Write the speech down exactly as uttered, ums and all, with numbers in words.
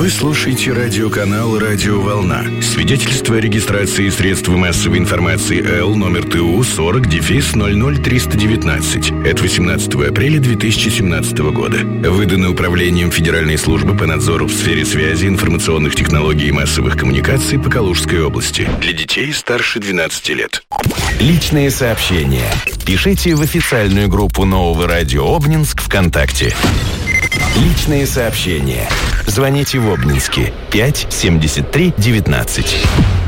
Вы слушаете радиоканал «Радио Волна». Свидетельство о регистрации средств массовой информации Л номер ТУ сорок ноль ноль триста девятнадцать от восемнадцатого апреля две тысячи семнадцатого года. Выдано Управлением Федеральной службы по надзору в сфере связи, информационных технологий и массовых коммуникаций по Калужской области. Для детей старше двенадцати лет. Личные сообщения. Пишите в официальную группу Нового радио Обнинск ВКонтакте. Личные сообщения. Звоните в Обнинске пять семьдесят три девятнадцать.